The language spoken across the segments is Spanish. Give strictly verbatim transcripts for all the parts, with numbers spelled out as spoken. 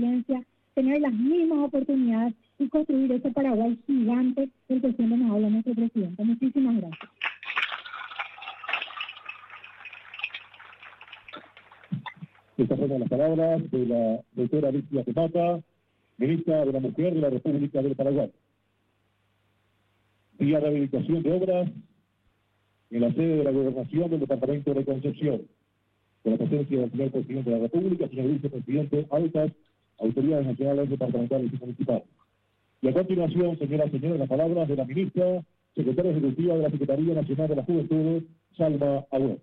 resiliencia, tener las mismas oportunidades y construir ese Paraguay gigante del que siempre nos habla nuestro presidente. Muchísimas gracias. Estas son las palabras de la doctora Alicia Zapata, ministra de la Mujer de la República del Paraguay. Vía rehabilitación de obras en la sede de la Gobernación del Departamento de Concepción, con la presencia del señor presidente de la República, señor vicepresidente, altas autoridades nacionales, departamentales y municipales. Y a continuación, señoras y señores, las palabras de la ministra, secretaria ejecutiva de la Secretaría Nacional de la Juventud, Salma Agüero.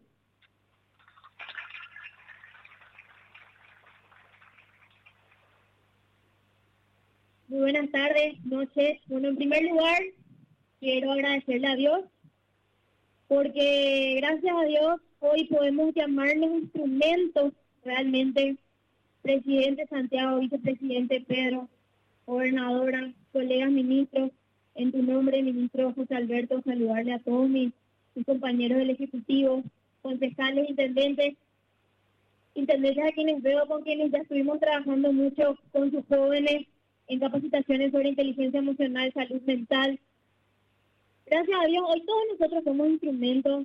Muy buenas tardes, noches. Bueno, en primer lugar, quiero agradecerle a Dios, porque gracias a Dios hoy podemos llamarnos instrumentos realmente, presidente Santiago, vicepresidente Pedro, gobernadora, colegas ministros, en tu nombre, ministro José Alberto, saludarle a todos mis, mis compañeros del Ejecutivo, concejales, intendentes, intendentes a quienes veo, con quienes ya estuvimos trabajando mucho con sus jóvenes, en capacitaciones sobre inteligencia emocional, salud mental. Gracias a Dios, hoy todos nosotros somos instrumentos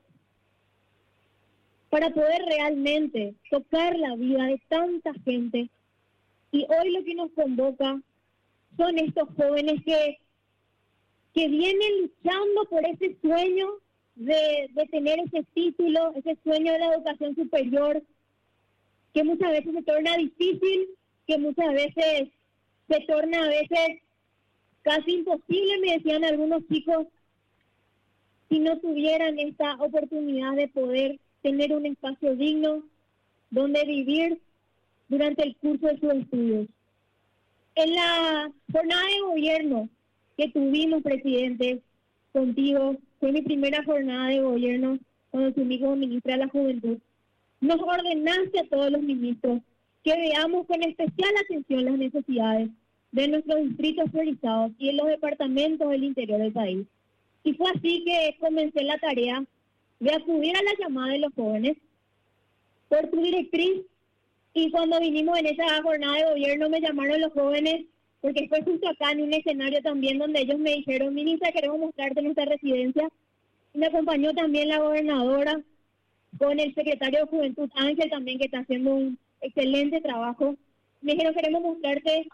para poder realmente tocar la vida de tanta gente. Y hoy lo que nos convoca son estos jóvenes que, que vienen luchando por ese sueño de, de tener ese título, ese sueño de la educación superior, que muchas veces se torna difícil, que muchas veces se torna a veces casi imposible, me decían algunos chicos, si no tuvieran esta oportunidad de poder tener un espacio digno donde vivir durante el curso de sus estudios. En la jornada de gobierno que tuvimos, presidente, contigo, fue mi primera jornada de gobierno cuando asumí como ministra de la Juventud, nos ordenaste a todos los ministros que veamos con especial atención las necesidades de nuestros distritos priorizados y en los departamentos del interior del país. Y fue así que comencé la tarea de acudir a la llamada de los jóvenes por tu directriz, y cuando vinimos en esa jornada de gobierno me llamaron los jóvenes, porque fue justo acá en un escenario también donde ellos me dijeron, ministra, queremos mostrarte nuestra residencia. Y me acompañó también la gobernadora con el secretario de Juventud, Ángel, también, que está haciendo un excelente trabajo. Me dijeron, queremos mostrarte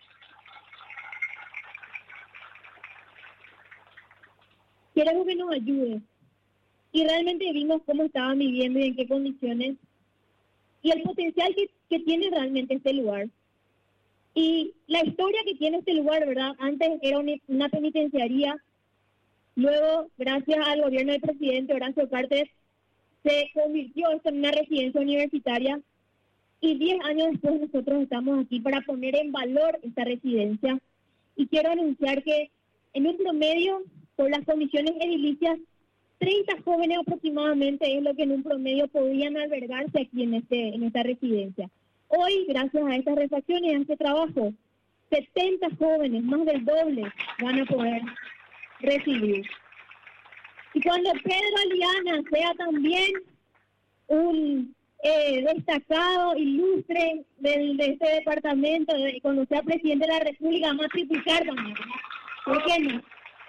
queremos que nos ayude. Y realmente vimos cómo estaban viviendo y en qué condiciones, y el potencial que, que tiene realmente este lugar. Y la historia que tiene este lugar, ¿verdad? Antes era una, una penitenciaría, luego, gracias al gobierno del presidente Horacio Cartes, se convirtió esto en una residencia universitaria, y diez años después nosotros estamos aquí para poner en valor esta residencia. Y quiero anunciar que en un promedio, por las condiciones edilicias, treinta jóvenes aproximadamente es lo que en un promedio podrían albergarse aquí en, este, en esta residencia. Hoy, gracias a estas refacciones, a este trabajo, setenta jóvenes, más del doble, van a poder recibir. Y cuando Pedro Aliana sea también un eh, destacado, ilustre del, de este departamento, de, cuando sea presidente de la República, vamos a triplicar también. ¿Por qué no?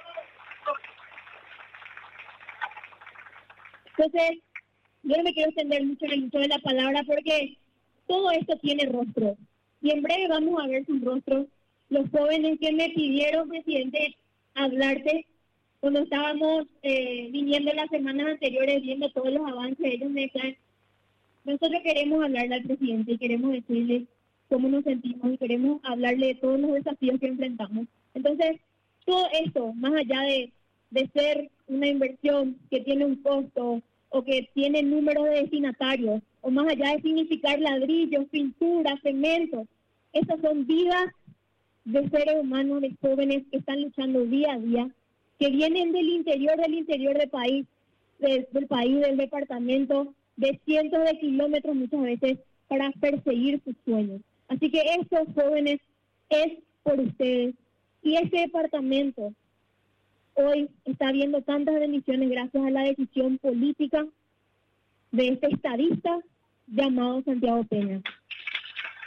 Entonces, yo no me quiero extender mucho en el uso de la palabra porque todo esto tiene rostro. Y en breve vamos a ver sus rostros. Los jóvenes que me pidieron, presidente, hablarte, cuando estábamos eh, viniendo las semanas anteriores, viendo todos los avances, ellos me decían, nosotros queremos hablarle al presidente y queremos decirle cómo nos sentimos y queremos hablarle de todos los desafíos que enfrentamos. Entonces, todo esto, más allá de, de ser una inversión que tiene un costo o que tiene números de destinatarios, o más allá de significar ladrillos, pintura, cemento, esas son vidas de seres humanos, de jóvenes que están luchando día a día, que vienen del interior, del interior del país, de, del país, del departamento, de cientos de kilómetros muchas veces para perseguir sus sueños. Así que estos jóvenes es por ustedes. Y este departamento hoy está viendo tantas bendiciones gracias a la decisión política de este estadista llamado Santiago Peña.